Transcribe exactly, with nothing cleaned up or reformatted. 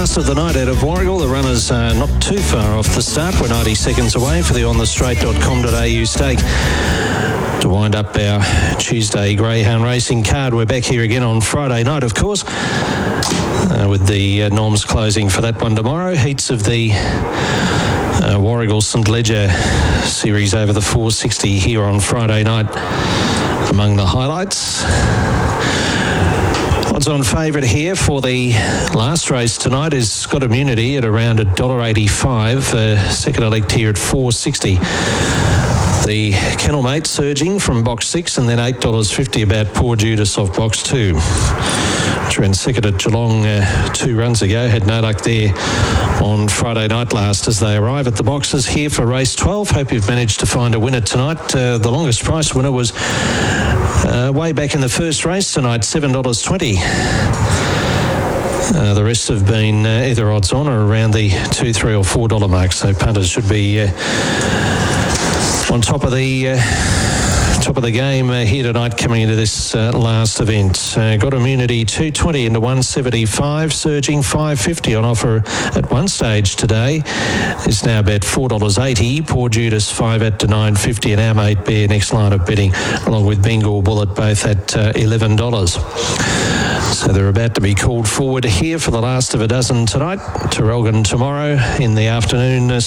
last of the night out of Warragul. The runners are not too far off the start. We're ninety seconds away for the on the straight dot com dot a u stake. To wind up our Tuesday greyhound racing card, we're back here again on Friday night, of course, uh, with the uh, norms closing for that one tomorrow. Heats of the uh, Warragul St Ledger series over the four sixty here on Friday night among the highlights. Odds on favourite here for the last race tonight is Scott Immunity at around one dollar eighty-five. Uh, second elect here at four sixty. The Kennel Mate surging from box six, and then eight dollars fifty about Poor Judas off box two. Ran second at Geelong uh, two runs ago. Had no luck there on Friday night last as they arrive at the boxes here for race twelve. Hope you've managed to find a winner tonight. Uh, the longest price winner was uh, way back in the first race tonight, seven dollars twenty. Uh, the rest have been uh, either odds on or around the two, three or four dollar mark. So punters should be uh, on top of the uh, top of the game uh, here tonight coming into this uh, last event. Uh, got Immunity two twenty into one seventy-five, surging five fifty on offer at one stage today. It's now about four dollars eighty. Poor Judas five at to nine fifty, and our mate Bear next line of betting, along with Bengal Bullet both at uh, eleven dollars. So they're about to be called forward here for the last of a dozen tonight. Terrelgan tomorrow in the afternoon. Uh,